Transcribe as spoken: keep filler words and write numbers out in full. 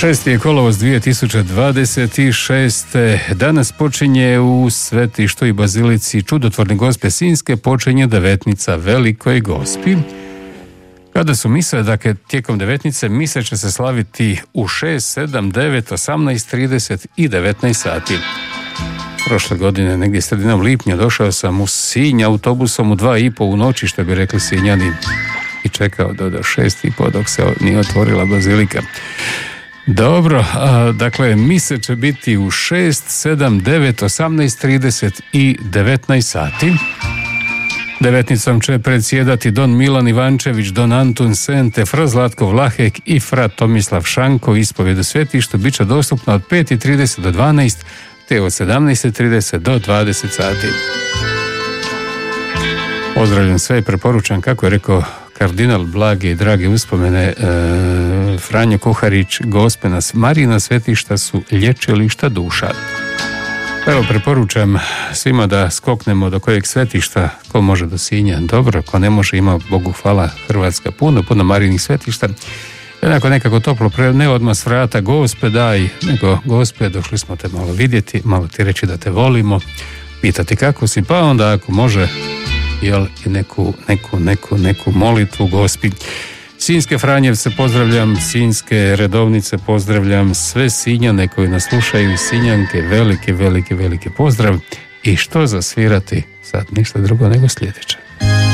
šesti je kolovoz dvije tisuće dvadeset šeste. Danas počinje u Svetištu i Bazilici Čudotvorne Gospe Sinjske, počinje devetnica Velikoj Gospi. Kada su mise, dakle tijekom devetnice, mise će se slaviti u šest, sedam, devet, osamnaest, trideset i devetnaest sati. Prošle godine, negdje sredinom lipnja, došao sam u Sinj autobusom u dva i po u noći, što bi rekli Sinjani, i čekao do, do šest i po dok se nije otvorila bazilika. Dobro, a, dakle, mise će biti u šest, sedam, devet, osamnaest, trideset i devetnaest sati. Devetnicom će predsjedati don Milan Ivančević, don Antun Sente, fra Zlatko Vlahek i fra Tomislav Šanko. Ispovijed u svetištu bit će dostupna od pet i trideset do dvanaest, te od sedamnaest i trideset do dvadeset sati. Pozdravljam sve i preporučam, kako je rekao kardinal, blage i drage uspomene e, Franjo Kuharić, Gospena Marina svetišta su lječilišta duša. Evo, preporučam svima da skoknemo do kojeg svetišta, ko može do Sinja, dobro, ko ne može, ima Bogu hvala Hrvatska puno, puno Marinih svetišta. Jednako nekako toplo, pre, ne odmah s vrata Gospe daj, nego Gospe, došli smo te malo vidjeti, malo ti reći da te volimo, pitati kako si, pa onda ako može, jel, i neku, neku, neku, neku molitvu Gospi. Sinjske Franjevce pozdravljam, Sinjske redovnice pozdravljam, sve Sinjane koji nas slušaju, Sinjanke, veliki, veliki, veliki pozdrav. I što zasvirati? Sad ništa drugo nego sljedeće.